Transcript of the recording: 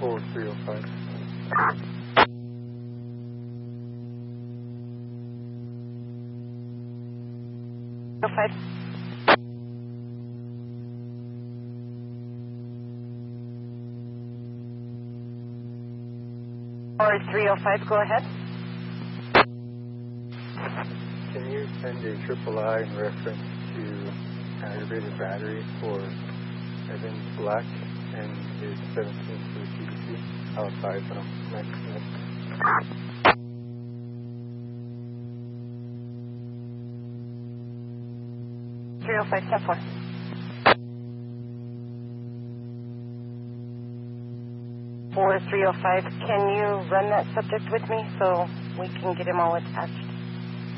4305. 05. Or 305, go ahead. Can you send a triple I in reference to aggravated battery for Evan Black and his 17 for the CDC outside from 9 minutes? 305, step 4. 4305, can you run that subject with me so we can get him all attached?